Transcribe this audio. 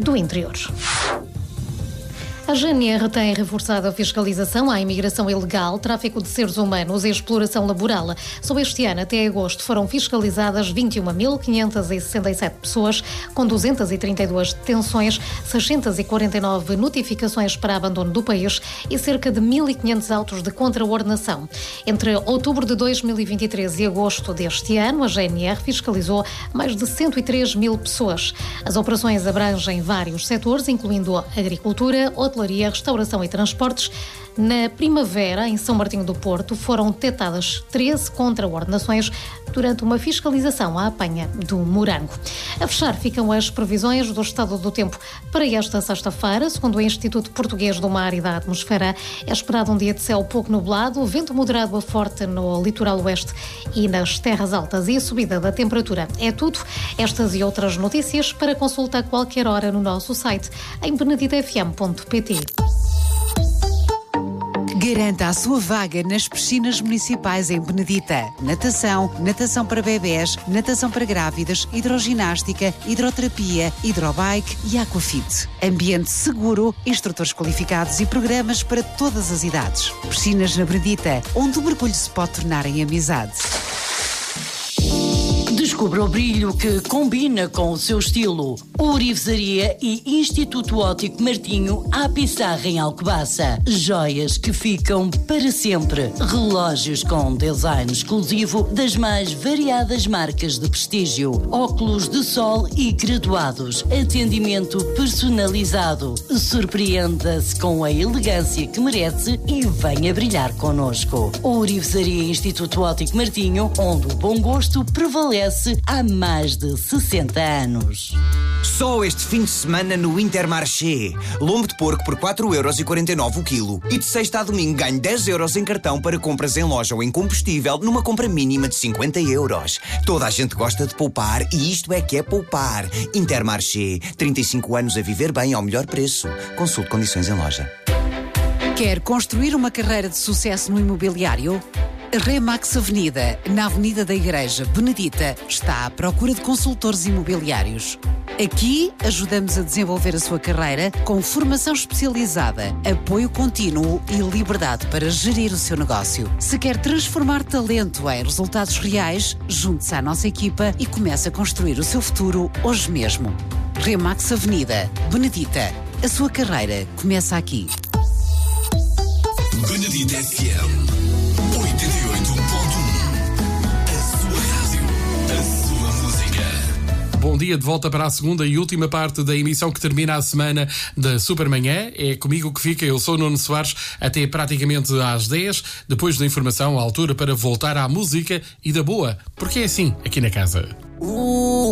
do Interior. A GNR tem reforçado a fiscalização à imigração ilegal, tráfico de seres humanos e exploração laboral. Só este ano, até agosto, foram fiscalizadas 21.567 pessoas, com 232 detenções, 649 notificações para abandono do país e cerca de 1.500 autos de contraordenação. Entre outubro de 2023 e agosto deste ano, a GNR fiscalizou mais de 103 mil pessoas. As operações abrangem vários setores, incluindo a agricultura, hotelaria, restauração e transportes. Na primavera, em São Martinho do Porto, foram detectadas 13 contraordenações durante uma fiscalização à apanha do morango. A fechar ficam as previsões do estado do tempo para esta sexta-feira. Segundo o Instituto Português do Mar e da Atmosfera, é esperado um dia de céu pouco nublado, vento moderado a forte no litoral oeste e nas terras altas e a subida da temperatura. É tudo. Estas e outras notícias para consultar a qualquer hora no nosso site em beneditafm.pt. Garanta a sua vaga nas piscinas municipais em Benedita. Natação, natação para bebés, natação para grávidas, hidroginástica, hidroterapia, hidrobike e aquafit. Ambiente seguro, instrutores qualificados e programas para todas as idades. Piscinas na Benedita, onde o mergulho se pode tornar em amizade. Descubra o brilho que combina com o seu estilo. Ourivesaria e Instituto Óptico Martinho à Pissarra em Alcobaça. Joias que ficam para sempre. Relógios com design exclusivo das mais variadas marcas de prestígio. Óculos de sol e graduados. Atendimento personalizado. Surpreenda-se com a elegância que merece e venha brilhar connosco. Ourivesaria e Instituto Óptico Martinho, onde o bom gosto prevalece há mais de 60 anos. Só este fim de semana no Intermarché. Lombo de porco por 4,49€ o quilo. E de sexta a domingo ganho 10€ em cartão para compras em loja ou em combustível numa compra mínima de 50€. Toda a gente gosta de poupar e isto é que é poupar. Intermarché. 35 anos a viver bem ao melhor preço. Consulte condições em loja. Quer construir uma carreira de sucesso no imobiliário? A Remax Avenida, na Avenida da Igreja, Benedita, está à procura de consultores imobiliários. Aqui ajudamos a desenvolver a sua carreira com formação especializada, apoio contínuo e liberdade para gerir o seu negócio. Se quer transformar talento em resultados reais, junte-se à nossa equipa e comece a construir o seu futuro hoje mesmo. Remax Avenida, Benedita. A sua carreira começa aqui. Benedita FM 88.1. A sua rádio, a sua música. Bom dia, de volta para a segunda e última parte da emissão que termina a semana da Supermanhã. É comigo que fica, eu sou Nuno Soares, até praticamente às 10. Depois da informação, a altura para voltar à música e da boa, porque é assim aqui na casa.